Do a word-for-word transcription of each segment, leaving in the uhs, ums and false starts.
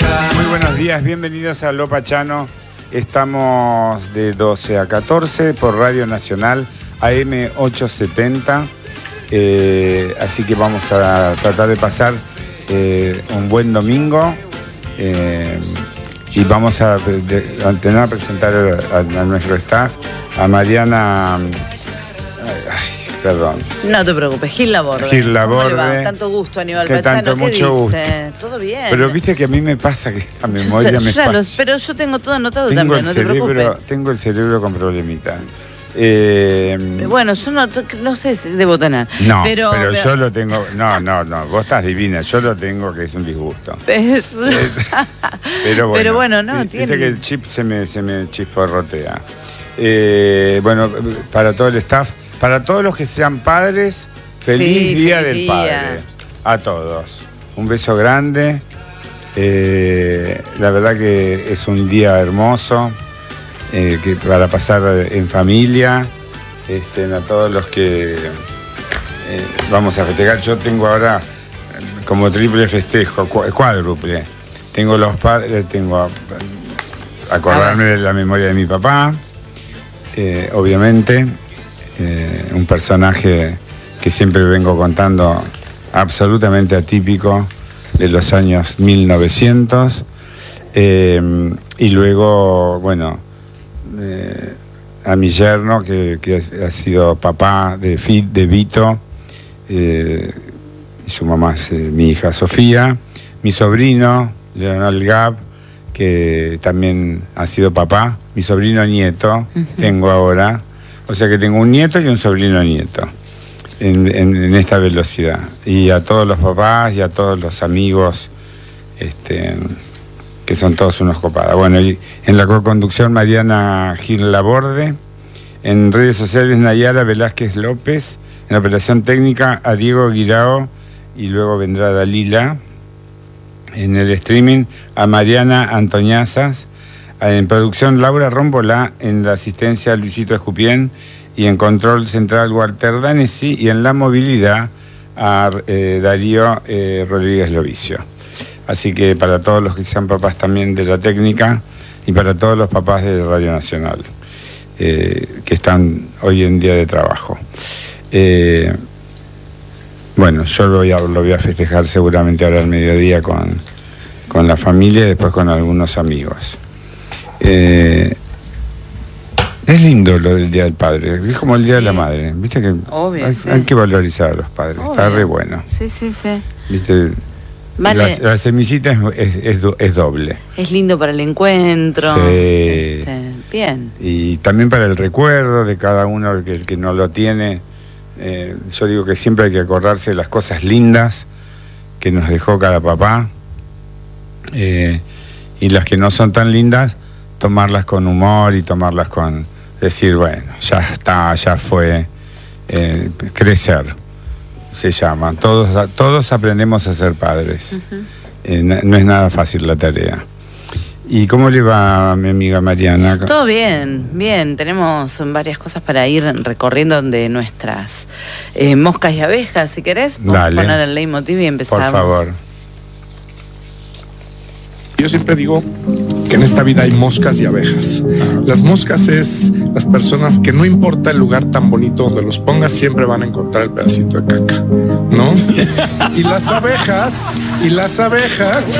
Muy buenos días, bienvenidos a Lo Pachano. Estamos de doce a catorce por Radio Nacional A M ochocientos setenta. Eh, así que vamos a tratar de pasar eh, un buen domingo. Eh, y vamos a, de, a tener a presentar a, a nuestro staff, a Mariana. Ay, perdón. No te preocupes, Gil Laborde. Gil Laborde. ¿Cómo le va? Tanto gusto, Aníbal ¿Qué Pachano. tanto? ¿Qué Mucho dice? gusto. Todo bien. Pero viste que a mí me pasa que la memoria yo, me ya falla. los, Pero yo tengo todo anotado tengo también, el no cerebro, te preocupes. Tengo el cerebro con problemita. Eh, bueno, yo no, no sé si debo tener. No, pero, pero, pero yo lo tengo. No, no, no. Vos estás divina. Yo lo tengo que es un disgusto. Es, Eh, pero bueno. pero bueno, no, viste tiene... que el chip se me, se me chisporrotea. Eh, bueno, para todo el staff, para todos los que sean padres, feliz Sí, día feliz del día. padre. A todos. Un beso grande. Eh, la verdad que es un día hermoso. Eh, que para pasar en familia, este, a todos los que eh, vamos a festejar. Yo tengo ahora como triple festejo, cuádruple. Tengo los padres, tengo a, acordarme de la memoria de mi papá, eh, obviamente, eh, un personaje que siempre vengo contando absolutamente atípico de los años mil novecientos, eh, y luego, bueno, Eh, a mi yerno que, que ha sido papá de, de Vito, eh, y su mamá es eh, mi hija Sofía, mi sobrino Leonel Gab, que también ha sido papá, mi sobrino nieto. Uh-huh. Tengo ahora, o sea que tengo un nieto y un sobrino nieto en, en, en esta velocidad, y a todos los papás y a todos los amigos, este que son todos unos copadas. Bueno, y en la co-conducción Mariana Gil Laborde, en redes sociales Nayara Velázquez López, en la operación técnica a Diego Guirao, y luego vendrá Dalila, en el streaming a Mariana Antoñazas, en producción Laura Rombolá, en la asistencia Luisito Escupien, y en control central Walter Danesi, y en la movilidad a eh, Darío eh, Rodríguez Lovicio. Así que para todos los que sean papás también de la técnica, y para todos los papás de Radio Nacional, eh, que están hoy en día de trabajo. Eh, bueno, yo lo voy, a, lo voy a festejar seguramente ahora al mediodía con, con la familia y después con algunos amigos. Eh, es lindo lo del Día del Padre, es como el Día sí. de la Madre. Viste que Obvio, hay, sí. hay que valorizar a los padres, Obvio. Está re bueno. Sí, sí, sí. Viste. Vale. La, la semillita es, es, es, es doble. Es lindo para el encuentro. Sí. Este, bien. Y también para el recuerdo de cada uno, el que, el que no lo tiene. Eh, yo digo que siempre hay que acordarse de las cosas lindas que nos dejó cada papá. Eh, y las que no son tan lindas, tomarlas con humor y tomarlas con... Decir, bueno, ya está, ya fue. Eh, crecer. Se llama. Todos, todos aprendemos a ser padres. Uh-huh. eh, no, no es nada fácil la tarea. ¿Y cómo le va a mi amiga Mariana? Todo bien, bien. Tenemos varias cosas para ir recorriendo de nuestras eh, moscas y abejas, si querés. Vamos a poner el leitmotiv y empezamos. Por favor. Yo siempre digo que en esta vida hay moscas y abejas. Las moscas es las personas que no importa el lugar tan bonito donde los pongas, siempre van a encontrar el pedacito de caca, ¿no? Y las abejas, y las abejas...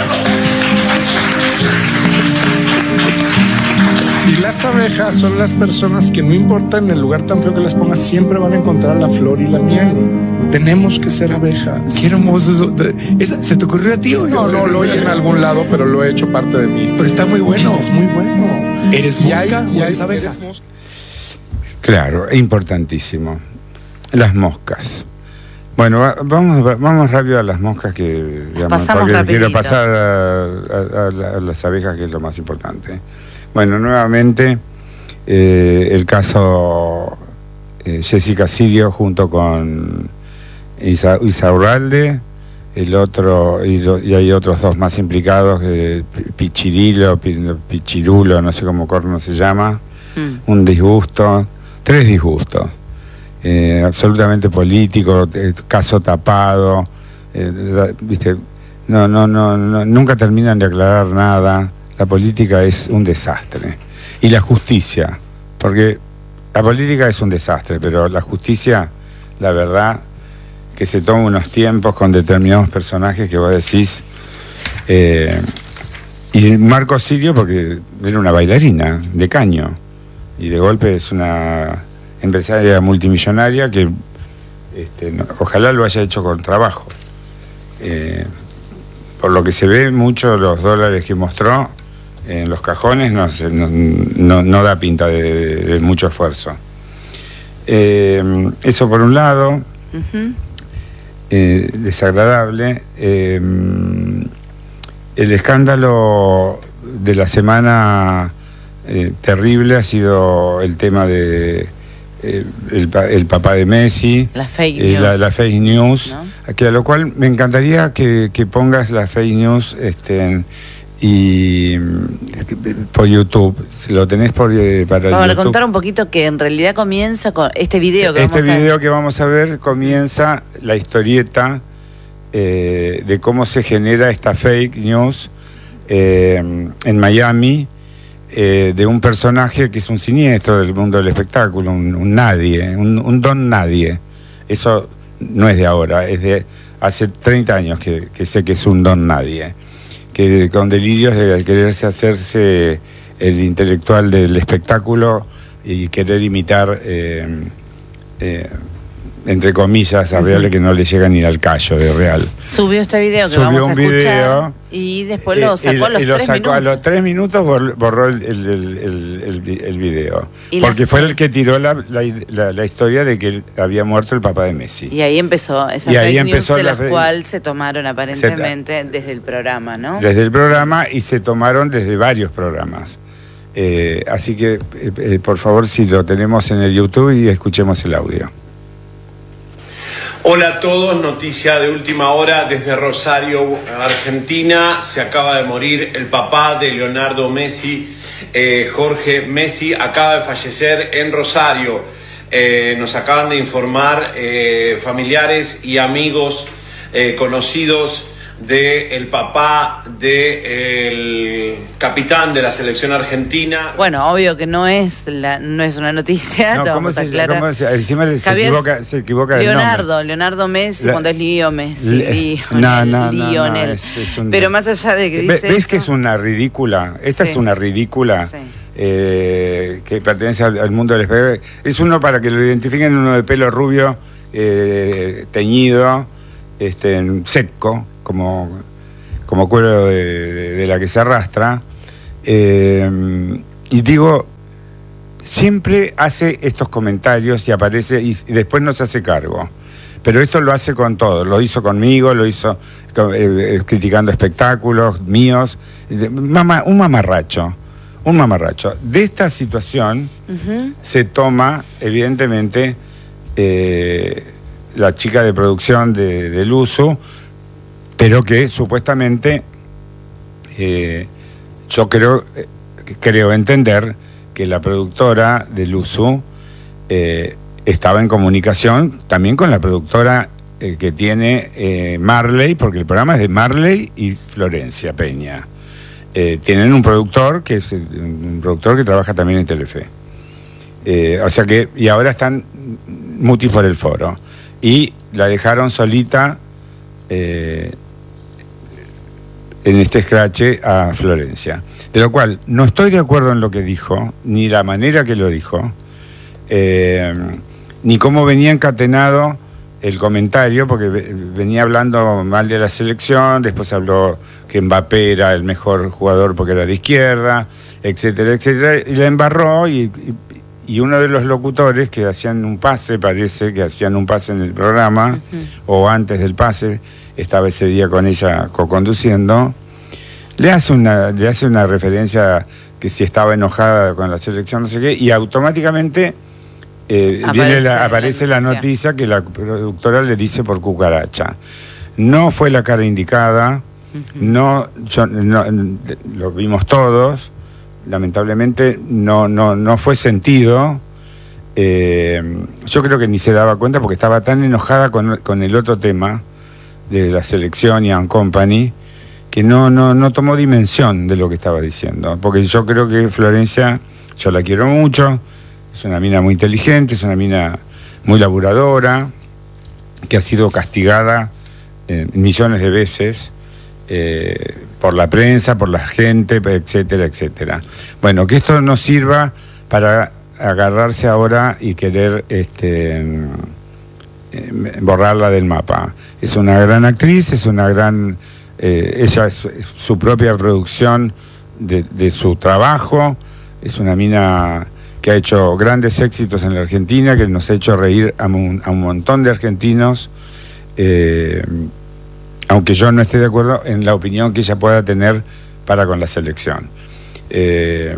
Y las abejas son las personas que no importa en el lugar tan feo que les pongas, siempre van a encontrar la flor y la miel. Tenemos que ser abejas. Qué hermoso eso. ¿Eso ¿Se te ocurrió a ti o no? No, lo oí en algún lado, pero lo he hecho parte de mí. Pero está muy bueno. Es muy bueno. ¿Eres mosca y hay, o y eres hay, abeja? Mosca. Claro, es importantísimo. Las moscas. Bueno, va, vamos, vamos rápido a las moscas, que digamos, pasamos porque rapidito. Quiero pasar a, a, a, a las abejas, que es lo más importante. Bueno, nuevamente eh, el caso eh, Jessica Sirio junto con Isa, Isaurralde, el otro, y, lo, y hay otros dos más implicados, eh, Pichirilo, Pichirulo, no sé cómo corno se llama, mm. un disgusto, tres disgustos, eh, absolutamente político, eh, caso tapado, eh, viste, no, no, no, no, nunca terminan de aclarar nada. La política es un desastre. Y la justicia, porque la política es un desastre, pero la justicia, la verdad, que se toma unos tiempos con determinados personajes que vos decís. Eh, y Marco Sirio, porque era una bailarina de caño, y de golpe es una empresaria multimillonaria que este, no, ojalá lo haya hecho con trabajo. Eh, por lo que se ve, mucho los dólares que mostró en los cajones no, no, no, no da pinta de, de, de mucho esfuerzo. Eh, eso por un lado, uh-huh. eh, desagradable. Eh, el escándalo de la semana eh, terrible ha sido el tema de eh, el, el papá de Messi, la fake eh, news, la, la fake news, ¿no? Que a lo cual me encantaría que, que pongas la fake news este, en, y por YouTube, si lo tenés por, eh, para Vamos YouTube. a contar un poquito que en realidad comienza con este video que este vamos video a... que vamos a ver comienza la historieta eh, de cómo se genera esta fake news eh, en Miami, eh, de un personaje que es un siniestro del mundo del espectáculo, un, un nadie, un, un don nadie. Eso no es de ahora, es de hace treinta años que, que sé que es un don nadie, que con delirios de quererse hacerse el intelectual del espectáculo y querer imitar, eh, eh, entre comillas, a Real, uh-huh. que no le llega ni al callo de Real. Subió este video que Subió vamos a un escuchar video, y después lo sacó a los lo tres sacó minutos. A los tres minutos borró, borró el, el, el, el, el video. Porque la... fue el que tiró la, la, la, la historia de que había muerto el papá de Messi. Y ahí empezó esa y fake ahí news empezó de la fe... cual se tomaron aparentemente se... desde el programa, ¿no? Desde el programa, y se tomaron desde varios programas. Eh, así que, eh, eh, por favor, si lo tenemos en el YouTube, y escuchemos el audio. Hola a todos, noticia de última hora desde Rosario, Argentina. Se acaba de morir el papá de Leonardo Messi, eh, Jorge Messi, acaba de fallecer en Rosario. Eh, nos acaban de informar eh, familiares y amigos eh, conocidos del papá del capitán de la selección argentina. Bueno, obvio que no es la, no es una noticia, no, te ¿cómo vamos se, a aclarar. ¿cómo se, encima se Javier, equivoca, se equivoca Leonardo, el nombre. Leonardo Messi, la, cuando es Lío Messi, le, Lionel, no, no, Lionel. No, no, es, es un, pero más allá de que dice ¿ves eso, que es una ridícula? Esta sí. es una ridícula sí. eh, que pertenece al, al mundo del espectáculo. Es uno, para que lo identifiquen, uno de pelo rubio, eh, teñido, este, seco, como... como cuero de, de, de la que se arrastra, eh, y digo, siempre hace estos comentarios y aparece, y, y después no se hace cargo. Pero esto lo hace con todo, lo hizo conmigo, lo hizo eh, criticando espectáculos míos, de, mama, un mamarracho, un mamarracho. De esta situación uh-huh. se toma, evidentemente, eh, la chica de producción de, de Luzu, pero que supuestamente eh, yo creo, eh, creo entender que la productora de Luzu eh, estaba en comunicación también con la productora eh, que tiene eh, Marley, porque el programa es de Marley y Florencia Peña. Eh, tienen un productor que es un productor que trabaja también en Telefe. Eh, o sea que, y ahora están mutis por el foro. Y la dejaron solita eh, en este escrache a Florencia. De lo cual no estoy de acuerdo en lo que dijo, ni la manera que lo dijo, eh, ni cómo venía encatenado el comentario, porque venía hablando mal de la selección, después habló que Mbappé era el mejor jugador porque era de izquierda, etcétera, etcétera, y la embarró, y, y, y uno de los locutores que hacían un pase, parece que hacían un pase en el programa, uh-huh. o antes del pase, estaba ese día con ella co-conduciendo, le hace una, le hace una referencia que si estaba enojada con la selección, no sé qué, y automáticamente eh, aparece, viene la, aparece la noticia. la noticia que la productora le dice por cucaracha. No fue la cara indicada, uh-huh. no, yo, no, lo vimos todos, lamentablemente no, no, no fue sentido. Eh, yo creo que ni se daba cuenta porque estaba tan enojada con, con el otro tema de la selección y and company, que no, no, no tomó dimensión de lo que estaba diciendo. Porque yo creo que Florencia, yo la quiero mucho, es una mina muy inteligente, es una mina muy laburadora, que ha sido castigada eh, millones de veces eh, por la prensa, por la gente, etcétera, etcétera. Bueno, que esto no sirva para agarrarse ahora y querer este, eh, borrarla del mapa. Es una gran actriz, es una gran... Eh, ella es, es su propia producción de, de su trabajo, es una mina que ha hecho grandes éxitos en la Argentina, que nos ha hecho reír a un, a un montón de argentinos, eh, aunque yo no esté de acuerdo en la opinión que ella pueda tener para con la selección. Eh,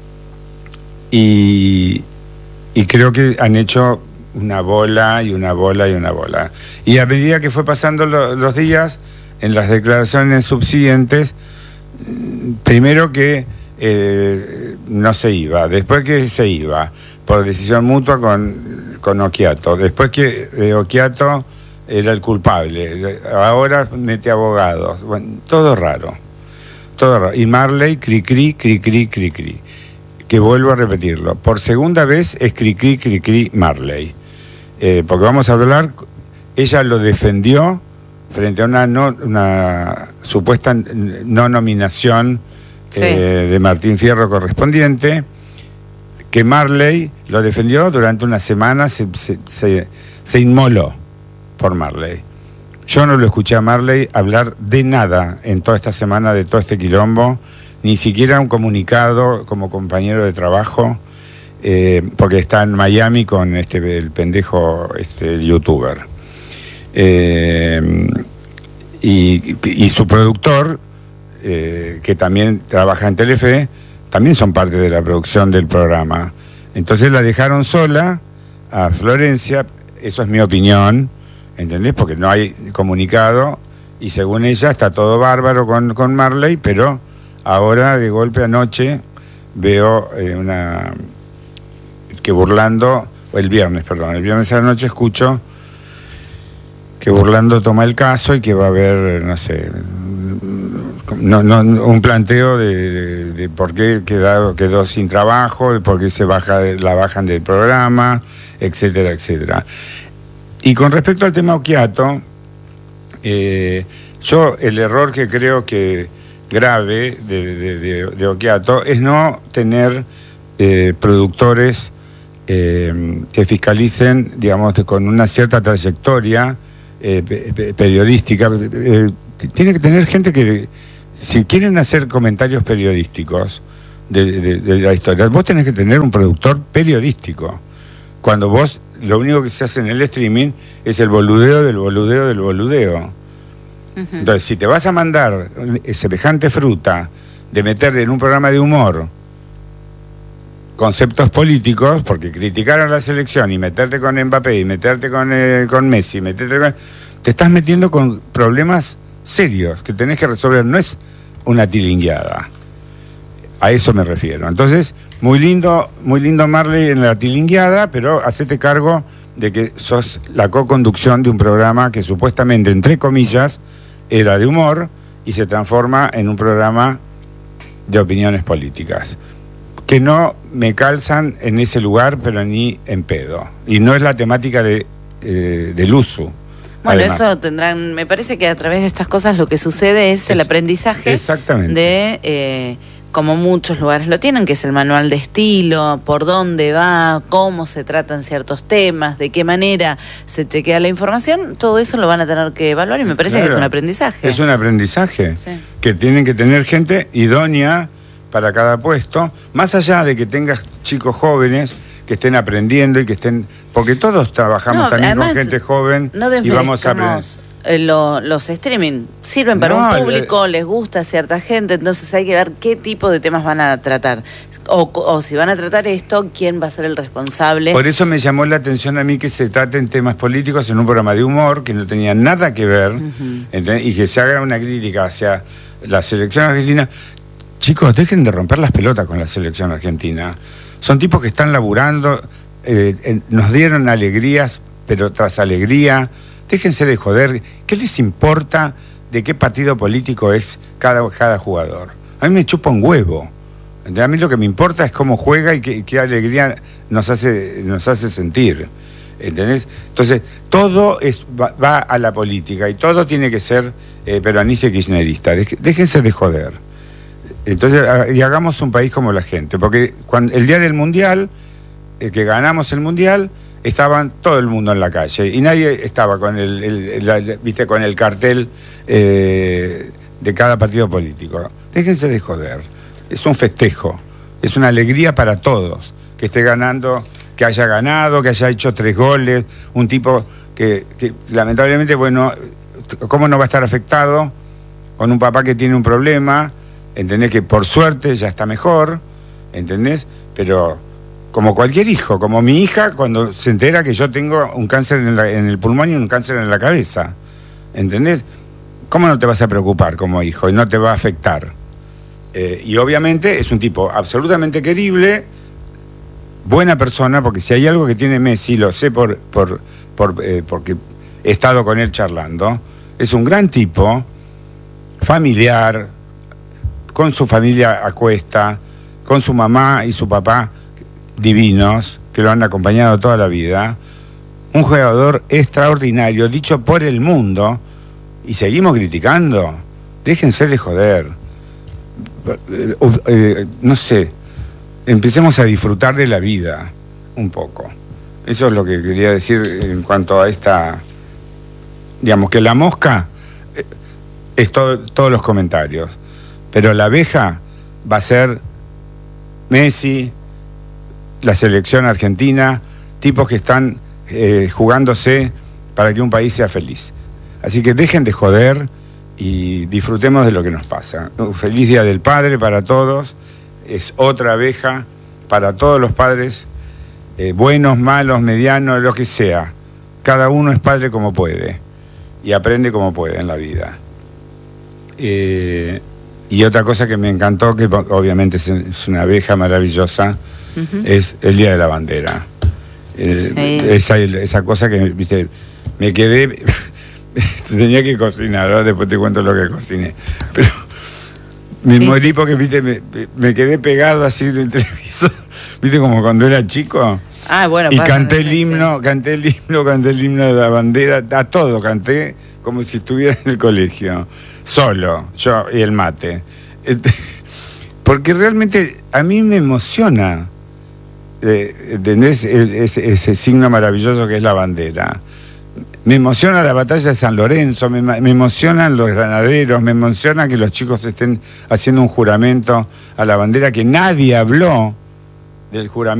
y, y creo que han hecho una bola y una bola y una bola. Y a medida que fue pasando lo, los días, en las declaraciones subsiguientes, primero que eh, no se iba, después que se iba, por decisión mutua con, con Occhiato, después que eh, Occhiato era el culpable, ahora mete abogados, bueno, todo raro, todo raro. Y Marley, cri cri, cri cri, cri cri, que vuelvo a repetirlo, por segunda vez es cri cri, cri cri Marley, eh, porque vamos a hablar, ella lo defendió frente a una, no, una supuesta no nominación sí. eh, de Martín Fierro correspondiente, que Marley lo defendió durante una semana, se, se, se, se inmoló por Marley. Yo no lo escuché a Marley hablar de nada en toda esta semana, de todo este quilombo, ni siquiera un comunicado como compañero de trabajo, eh, porque está en Miami con este el pendejo este youtuber. Eh, y, y su productor, eh, que también trabaja en Telefe, también son parte de la producción del programa. Entonces la dejaron sola a Florencia, eso es mi opinión, ¿entendés? Porque no hay comunicado y según ella está todo bárbaro con, con Marley, pero ahora de golpe anoche veo eh, una que burlando, el viernes, perdón, el viernes a la noche escucho que Burlando toma el caso y que va a haber, no sé, no, no, un planteo de, de, de por qué quedó, quedó sin trabajo, de por qué se baja, la bajan del programa, etcétera, etcétera. Y con respecto al tema Occhiato, eh, yo el error que creo que grave de, de, de, de Occhiato es no tener eh, productores eh, que fiscalicen, digamos, con una cierta trayectoria Eh, pe periodística. Eh, tiene que tener gente que, si quieren hacer comentarios periodísticos de, de, de la historia, vos tenés que tener un productor periodístico. Cuando vos, lo único que se hace en el streaming es el boludeo del boludeo del boludeo. Uh-huh. Entonces, si te vas a mandar semejante fruta de meterte en un programa de humor conceptos políticos, porque criticaron la selección y meterte con Mbappé y meterte con, eh, con Messi, meterte con... te estás metiendo con problemas serios que tenés que resolver, no es una tilingueada. A eso me refiero. Entonces, muy lindo, muy lindo Marley en la tilingueada, pero hacete cargo de que sos la co-conducción de un programa que supuestamente, entre comillas, era de humor y se transforma en un programa de opiniones políticas, que no me calzan en ese lugar, pero ni en pedo. Y no es la temática de, eh, del uso. Bueno, además, eso tendrán, me parece que a través de estas cosas lo que sucede es, es el aprendizaje exactamente. de, eh, como muchos lugares lo tienen, que es el manual de estilo, por dónde va, cómo se tratan ciertos temas, de qué manera se chequea la información, todo eso lo van a tener que evaluar y me parece claro, que es un aprendizaje. Es un aprendizaje, sí. Que tienen que tener gente idónea para cada puesto, más allá de que tengas chicos jóvenes que estén aprendiendo y que estén, porque todos trabajamos no, también además, con gente joven no y vamos a aprender. Eh, lo, los streaming sirven para no, un público, le... les gusta a cierta gente, entonces hay que ver qué tipo de temas van a tratar. O, o si van a tratar esto, ¿quién va a ser el responsable? Por eso me llamó la atención a mí que se traten temas políticos en un programa de humor que no tenía nada que ver, uh-huh. y que se haga una crítica hacia la selección argentina. Chicos, dejen de romper las pelotas con la selección argentina. Son tipos que están laburando, eh, eh, nos dieron alegrías, pero tras alegría, déjense de joder. ¿Qué les importa de qué partido político es cada, cada jugador? A mí me chupa un huevo. A mí lo que me importa es cómo juega y qué, qué alegría nos hace, nos hace sentir. ¿Entendés? Entonces, todo es, va, va a la política y todo tiene que ser eh, peronista y kirchnerista. Déjense de joder. Entonces, y hagamos un país como la gente. Porque cuando, el día del Mundial, el que ganamos el Mundial, estaban todo el mundo en la calle y nadie estaba con el, el, la, viste, con el cartel eh, de cada partido político. Déjense de joder. Es un festejo, es una alegría para todos que esté ganando, que haya ganado, que haya hecho tres goles, un tipo que, que lamentablemente, bueno, ¿cómo no va a estar afectado con un papá que tiene un problema? ¿Entendés? Que por suerte ya está mejor, ¿entendés? Pero como cualquier hijo, como mi hija cuando se entera que yo tengo un cáncer en, la, en el pulmón y un cáncer en la cabeza, ¿entendés? ¿Cómo no te vas a preocupar como hijo y no te va a afectar? Eh, y obviamente es un tipo absolutamente querible, buena persona, porque si hay algo que tiene Messi, lo sé por, por, por eh, porque he estado con él charlando, es un gran tipo, familiar, con su familia a cuesta, con su mamá y su papá divinos, que lo han acompañado toda la vida, un jugador extraordinario, dicho por el mundo, y seguimos criticando. Déjense de joder. Eh, eh, no sé, empecemos a disfrutar de la vida un poco. Eso es lo que quería decir en cuanto a esta, digamos que la mosca eh, es todo, todos los comentarios, pero la abeja va a ser Messi, la selección argentina, tipos que están eh, jugándose para que un país sea feliz. Así que dejen de joder y disfrutemos de lo que nos pasa. Un feliz Día del Padre para todos. Es otra abeja para todos los padres, eh, buenos, malos, medianos, lo que sea. Cada uno es padre como puede y aprende como puede en la vida. Eh, y otra cosa que me encantó, que obviamente es una abeja maravillosa, uh-huh. es el Día de la Bandera. Eh, sí. esa, esa cosa que, viste, me quedé... tenía que cocinar, ¿no? Después te cuento lo que cociné. Pero me sí, morí porque, viste, me, me quedé pegado así en el televisor, viste, como cuando era chico. Ah, bueno, y canté el himno, sí. canté el himno, canté el himno de la bandera, a todo canté como si estuviera en el colegio, solo, yo y el mate. Porque realmente a mí me emociona, eh, ¿entendés? Ese, ese signo maravilloso que es la bandera. Me emociona la batalla de San Lorenzo, me, me emocionan los granaderos, me emociona que los chicos estén haciendo un juramento a la bandera, que nadie habló del juramento.